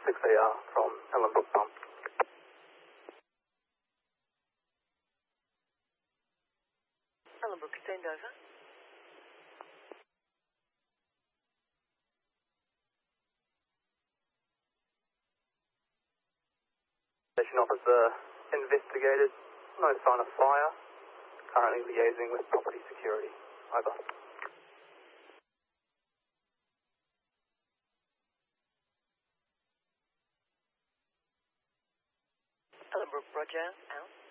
6AR from Ellenbrook Pump. Ellenbrook, stand over. Station officer investigated, no sign of fire. Currently liaising with property security. Over. Ellenbrook, Roger, out.